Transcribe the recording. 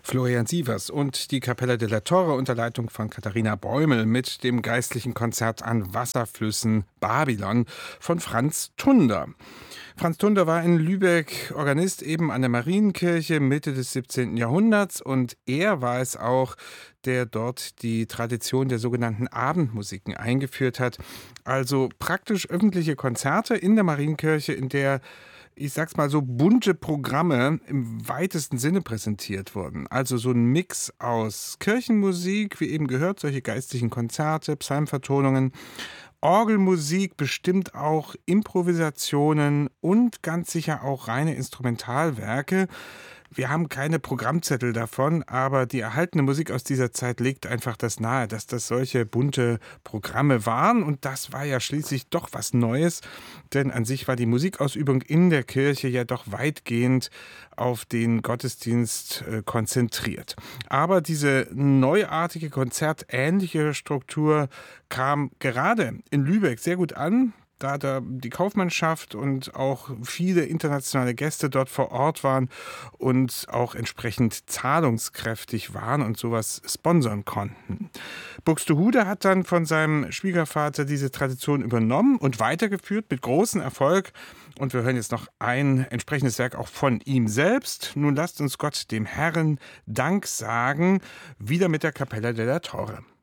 Florian Sievers und die Capella della Torre unter Leitung von Katharina Bäumel mit dem geistlichen Konzert an Wasserflüssen Babylon von Franz Tunder. Franz Tunder war in Lübeck Organist eben an der Marienkirche Mitte des 17. Jahrhunderts und er war es auch, der dort die Tradition der sogenannten Abendmusiken eingeführt hat. Also praktisch öffentliche Konzerte in der Marienkirche, in der, ich sag's mal so, bunte Programme im weitesten Sinne präsentiert wurden. Also so ein Mix aus Kirchenmusik, wie eben gehört, solche geistlichen Konzerte, Psalmvertonungen, Orgelmusik, bestimmt auch Improvisationen und ganz sicher auch reine Instrumentalwerke. Wir haben keine Programmzettel davon, aber die erhaltene Musik aus dieser Zeit legt einfach das nahe, dass das solche bunte Programme waren. Und das war ja schließlich doch was Neues, denn an sich war die Musikausübung in der Kirche ja doch weitgehend auf den Gottesdienst konzentriert. Aber diese neuartige, konzertähnliche Struktur kam gerade in Lübeck sehr gut an, da die Kaufmannschaft und auch viele internationale Gäste dort vor Ort waren und auch entsprechend zahlungskräftig waren und sowas sponsern konnten. Buxtehude hat dann von seinem Schwiegervater diese Tradition übernommen und weitergeführt mit großem Erfolg. Und wir hören jetzt noch ein entsprechendes Werk auch von ihm selbst. Nun lasst uns Gott, dem Herrn, Dank sagen, wieder mit der Capella della Torre.